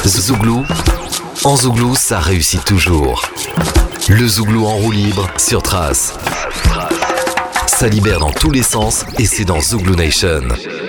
Zouglou, en Zouglou, ça réussit toujours. Le Zouglou en roue libre sur Trace. Ça libère dans tous les sens et c'est dans Zouglou Nation.